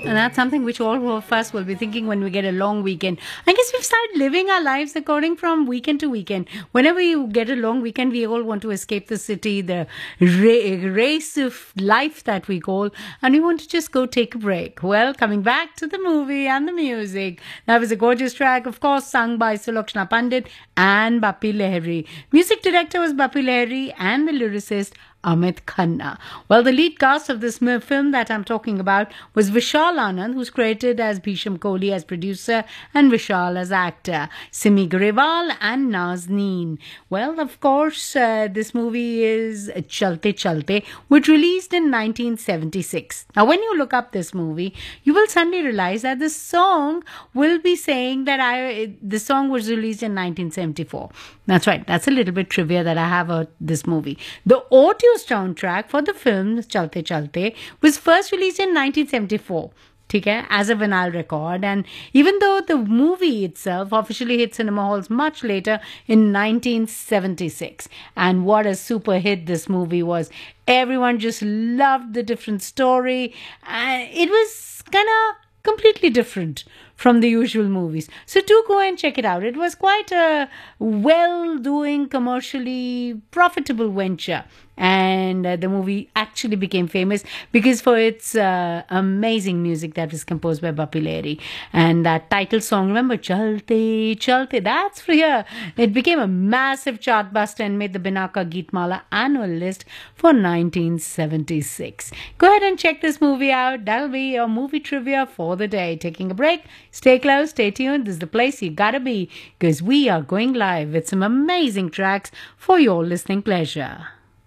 And that's something which all of us will be thinking when we get a long weekend. I guess we've started living our lives according from weekend to weekend. Whenever you get a long weekend, we all want to escape the city, the race of life that we call, and we want to just go take a break. Well, coming back to the movie and the music, that was a gorgeous track, of course, sung by Sulakshana Pandit and Bappi Lahiri. Music director was Bappi Lahiri and the lyricist Amit Khanna. Well, the lead cast of this film that I'm talking about was Vishal Anand, who's credited as Bhisham Kohli as producer and Vishal as actor, Simi Grewal and Nazneen. Well, of course, this movie is Chalte Chalte, which released in 1976. Now, when you look up this movie, you will suddenly realize that the song will be saying that the song was released in 1974. That's right. That's a little bit trivia that I have about this movie. The audio soundtrack for the film Chalte Chalte was first released in 1974. As a vinyl record, and even though the movie itself officially hit cinema halls much later in 1976, and what a super hit this movie was. Everyone just loved the different story, and it was kind of completely different from the usual movies. So do go and check it out. It was quite a well-doing, commercially profitable venture. And the movie actually became famous because for its amazing music that was composed by Bappi Lahiri. And that title song, remember, Chalte Chalte, that's for here. It became a massive chart buster and made the Binaka Geetmala annual list for 1976. Go ahead and check this movie out. That'll be your movie trivia for the day. Taking a break. Stay close, stay tuned. This is the place you gotta be because we are going live with some amazing tracks for your listening pleasure.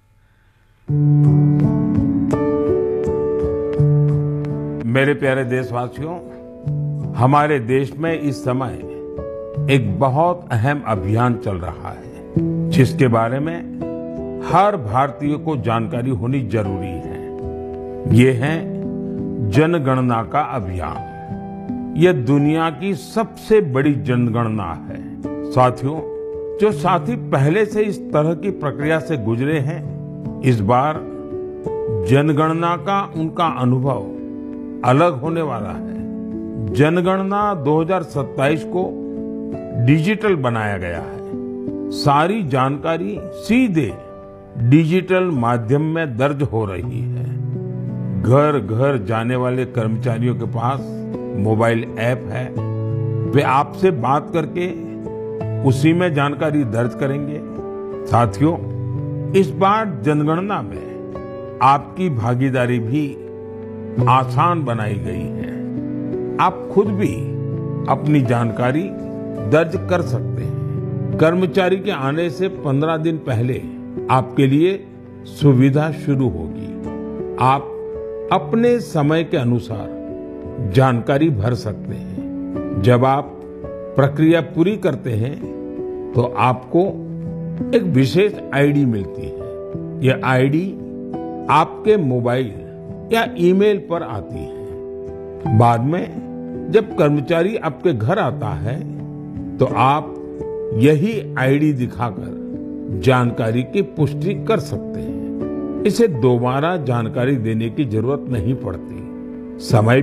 मेरे प्यारे देशवासियों, हमारे देश में इस समय एक बहुत अहम अभियान चल रहा है जिसके बारे में हर भारतीय को जानकारी होनी जरूरी है। ये है जनगणना का अभियान। ये दुनिया की सबसे बड़ी जनगणना है। साथियों, जो साथी पहले से इस तरह की प्रक्रिया से गुजरे हैं, इस बार जनगणना का उनका अनुभव अलग होने वाला है। जनगणना 2027 को डिजिटल बनाया गया है। सारी जानकारी सीधे डिजिटल माध्यम में दर्ज हो रही है। घर घर जाने वाले कर्मचारियों के पास मोबाइल ऐप है। वे आपसे बात करके उसी में जानकारी दर्ज करेंगे। साथियों, इस बार जनगणना में आपकी भागीदारी भी आसान बनाई गई है। आप खुद भी अपनी जानकारी दर्ज कर सकते हैं। कर्मचारी के आने से 15 दिन पहले आपके लिए सुविधा शुरू होगी। आप अपने समय के अनुसार जानकारी भर सकते हैं। जब आप प्रक्रिया पूरी करते हैं तो आपको एक विशेष आईडी मिलती है। यह आईडी आपके मोबाइल या ईमेल पर आती है। बाद में जब कर्मचारी आपके घर आता है तो आप यही आईडी दिखाकर जानकारी की पुष्टि कर सकते हैं। इसे दोबारा जानकारी देने की जरूरत नहीं पड़ती। समय